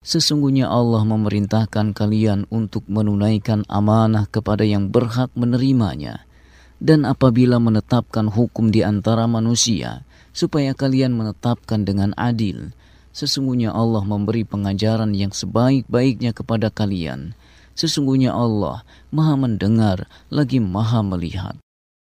Sesungguhnya Allah memerintahkan kalian untuk menunaikan amanah kepada yang berhak menerimanya. Dan apabila menetapkan hukum di antara manusia, supaya kalian menetapkan dengan adil, sesungguhnya Allah memberi pengajaran yang sebaik-baiknya kepada kalian. Sesungguhnya Allah Maha mendengar lagi Maha melihat.